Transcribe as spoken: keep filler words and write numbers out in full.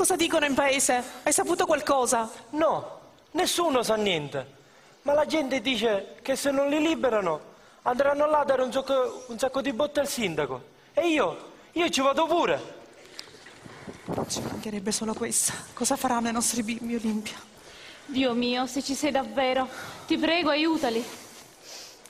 Cosa dicono in paese? Hai saputo qualcosa? No, nessuno sa niente. Ma la gente dice che se non li liberano andranno là a dare un sacco, un sacco di botte al sindaco. E io, io ci vado pure. Ci mancherebbe solo questa. Cosa faranno i nostri bimbi, Olimpia? Dio mio, se ci sei davvero, ti prego, aiutali.